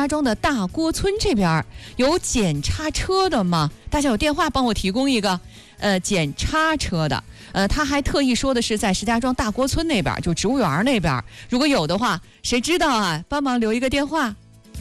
家庄的大郭村这边有检查车的吗？大家有电话帮我提供一个检查车的。他还特意说的是在石家庄大郭村那边，就植物园那边，如果有的话，谁知道啊？帮忙留一个电话。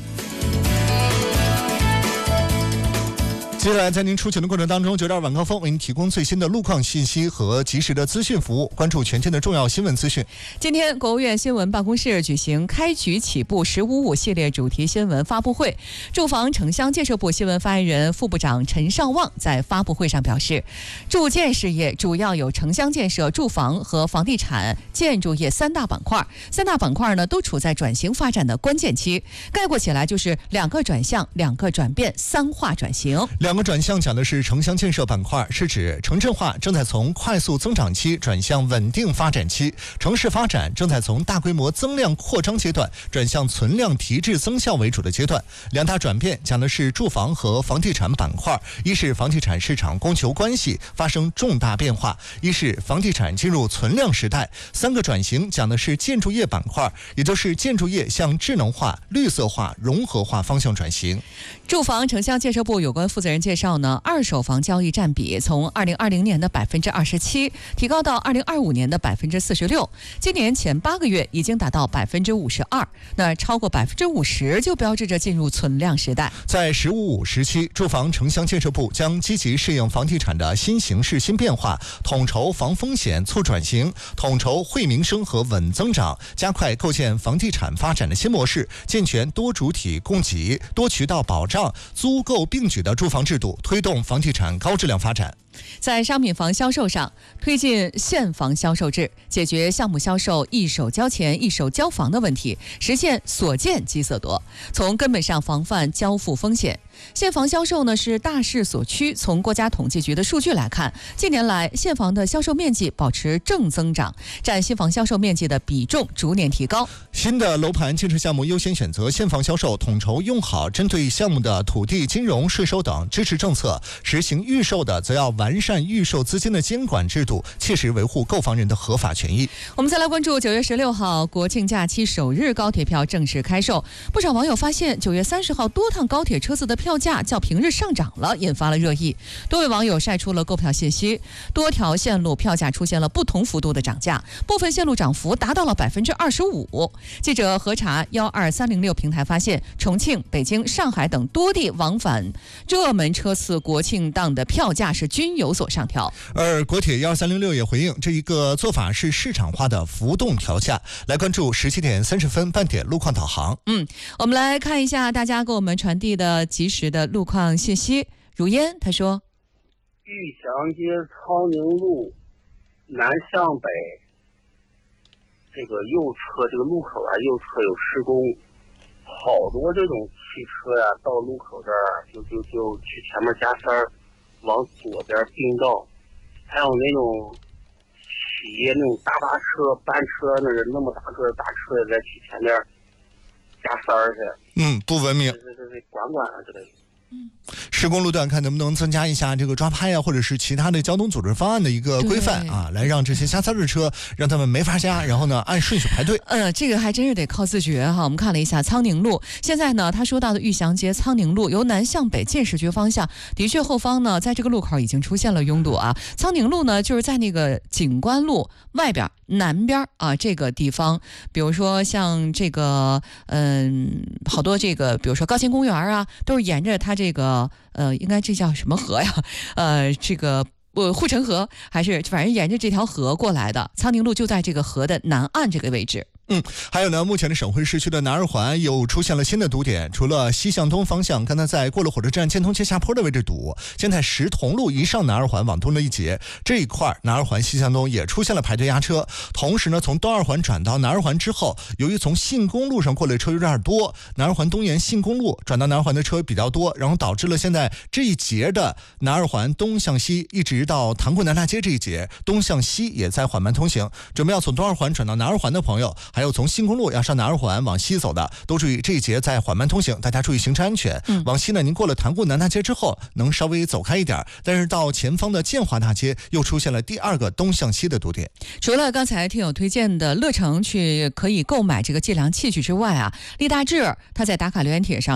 接下来在您出行的过程当中，9点晚高峰为您提供最新的路况信息和及时的资讯服务，关注全天的重要新闻资讯。 今天国务院新闻办公室举行开局起步“15+5”系列主题新闻发布会，住房城乡建设部新闻发言人副部长陈尚旺在发布会上表示，住建事业主要有城乡建设、住房和房地产、建筑业三大板块，三大板块呢都处在转型发展的关键期，概括起来就是2个转向、2个转变、3化转型。 2个转向讲的是城乡建设板块，是指城镇化正在从快速增长期转向稳定发展期，城市发展正在从大规模增量扩张阶段转向存量提质增效为主的阶段。2大转变讲的是住房和房地产板块，一是房地产市场供求关系发生重大变化，一是房地产进入存量时代。3个转型讲的是建筑业板块，也就是建筑业向智能化、绿色化、融合化方向转型。 住房城乡建设部有关负责人介绍呢，二手房交易占比从2020年的27%提高到2025年的46%，今年前8个月已经达到52%，那超过50%就标志着进入存量时代。 在15+5时期，住房城乡建设部将积极适应房地产的新形势新变化，统筹防风险促转型，统筹惠民生和稳增长，加快构建房地产发展的新模式，健全多主体供给、多渠道保障、租购并举的住房制度，推动房地产高质量发展。 在商品房销售上，推进现房销售制，解决项目销售一手交钱一手交房的问题，实现所见即所得，从根本上防范交付风险。现房销售呢是大势所趋，从国家统计局的数据来看，近年来现房的销售面积保持正增长，占新房销售面积的比重逐年提高。 新的楼盘建设项目优先选择现房销售，统筹用好针对项目的土地、金融、税收等支持政策，实行预售的则要完善预售资金的监管制度，切实维护购房人的合法权益。 我们再来关注9月16号国庆假期首日高铁票正式开售，不少网友发现9月30号多趟高铁车次的票价较平日上涨了，引发了热议。多位网友晒出了购票信息，多条线路票价出现了不同幅度的涨价，部分线路涨幅达到了25%。记者核查12306平台发现，重庆、北京、上海等多地往返热门车次国庆档的票价是均有所上调。 而国铁12306也回应，这一个做法是市场化的浮动调价。来关注17点30分半点路况导航。 我们来看一下大家给我们传递的及时的路况信息。如烟他说， 玉祥街苍宁路南向北这个右侧这个路口啊，右侧有施工，好多这种汽车呀，到路口这儿就去前面加塞儿，往左边并道，还有那种企业那种大巴车班车，那人那么大个大车也在去前面加塞儿去。 不文明， 这管啊之类的。 施工路段看能不能增加一下这个抓拍啊，或者是其他的交通组织方案的一个规范啊，来让这些加塞的车让他们没法加，然后呢按顺序排队。 这个还真是得靠自觉哈。我们看了一下苍宁路，现在呢他说到的玉祥街苍宁路由南向北建市区方向，的确后方呢在这个路口已经出现了拥堵啊。苍宁路呢就是在那个景观路外边南边啊这个地方，比如说像这个好多这个比如说高新公园啊，都是沿着它这个应该这叫什么河呀？这个护城河，还是反正沿着这条河过来的。苍宁路就在这个河的南岸这个位置。 还有呢，目前的省会市区的南二环又出现了新的堵点，除了西向东方向，刚才在过了火车站建通街下坡的位置堵，现在石桐路一上南二环往东的一节这一块，南二环西向东也出现了排队压车。同时呢，从东二环转到南二环之后，由于从信公路上过来的车有点多，南二环东沿信公路转到南二环的车比较多，然后导致了现在这一节的南二环东向西一直到塘沽南大街这一节东向西也在缓慢通行。准备要从东二环转到南二环的朋友，还有从信公路要上南二环往西走的，都注意这一节在缓慢通行，大家注意行车安全。往西呢，您过了塘沽南大街之后能稍微走开一点，但是到前方的建华大街又出现了第二个东向西的堵点。 除了刚才听友推荐的乐城去可以购买这个计量器具之外啊，立大志他在打卡留言帖上